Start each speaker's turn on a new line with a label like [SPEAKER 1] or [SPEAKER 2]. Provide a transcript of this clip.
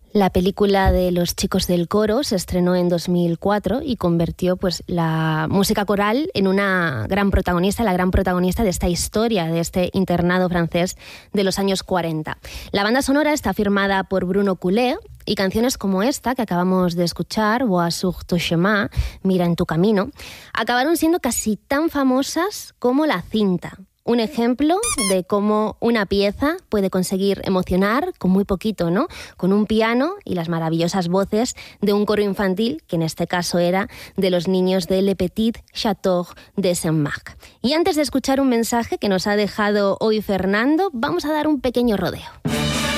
[SPEAKER 1] La película de Los chicos del coro se estrenó en 2004 y convirtió pues la música coral en una gran protagonista, la gran protagonista de esta historia, de este internado francés de los años 40. La banda sonora está firmada por Bruno Coulet y canciones como esta que acabamos de escuchar, Vois sur ton chemin, Mira en tu camino, acabaron siendo casi tan famosas como la cinta. Un ejemplo de cómo una pieza puede conseguir emocionar con muy poquito, ¿no? Con un piano y las maravillosas voces de un coro infantil, que en este caso era de los niños de Le Petit Château de Saint-Marc. Y antes de escuchar un mensaje que nos ha dejado hoy Fernando, vamos a dar un pequeño rodeo.